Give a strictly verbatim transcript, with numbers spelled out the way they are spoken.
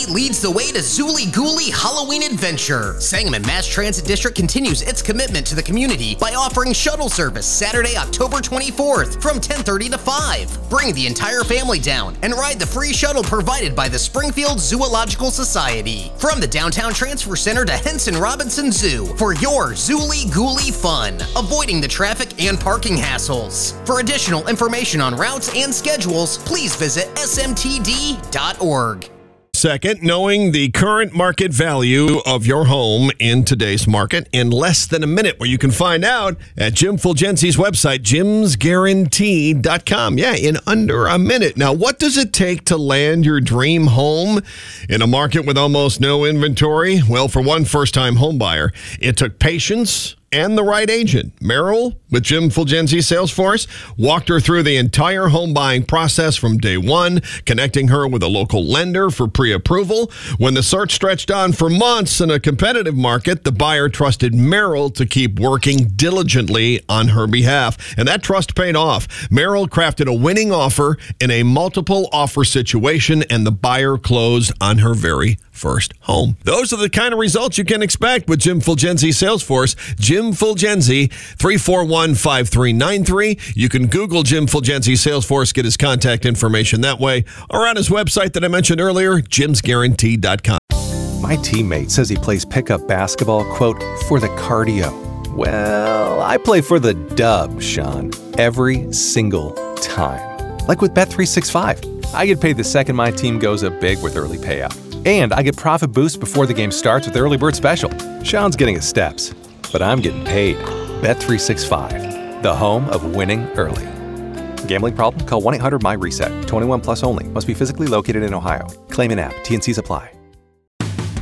leads the way to Zooly Gooly Halloween Adventure. Sangamon Mass Transit District continues its commitment to the community by offering shuttle service Saturday, October twenty-fourth from ten thirty to five. Bring the entire family down and ride the free shuttle provided by the Springfield Zoological Society. From the Downtown Transfer Center to Henson Robinson Zoo for your Zooly Gooly fun, avoiding the traffic and parking hassles. For additional information on routes and schedules, please visit S M T D dot org. Second, knowing the current market value of your home in today's market in less than a minute, where you can find out at Jim Fulgenzi's website, jims guarantee dot com. Yeah, in under a minute. Now, what does it take to land your dream home in a market with almost no inventory? Well, for one first-time home buyer, it took patience and the right agent. Meryl, with Jim Fulgenzi Salesforce, walked her through the entire home buying process from day one, connecting her with a local lender for pre-approval. When the search stretched on for months in a competitive market, the buyer trusted Meryl to keep working diligently on her behalf. And that trust paid off. Meryl crafted a winning offer in a multiple offer situation, and the buyer closed on her very first home. Those are the kind of results you can expect with Jim Fulgenzi Salesforce. Jim Fulgenzi, three four one, five three nine three. You can Google Jim Fulgenzi Salesforce, get his contact information that way, or on his website that I mentioned earlier, jims guarantee dot com. My teammate says he plays pickup basketball, quote, for the cardio. Well, I play for the dub, Sean, every single time. Like with Bet three sixty-five. I get paid the second my team goes up big with early payout. And I get profit boosts before the game starts with Early Bird Special. Sean's getting his steps, but I'm getting paid. Bet three sixty-five, the home of winning early. Gambling problem? Call one eight hundred M Y RESET. twenty-one plus only. Must be physically located in Ohio. Claim in app. T and Cs apply.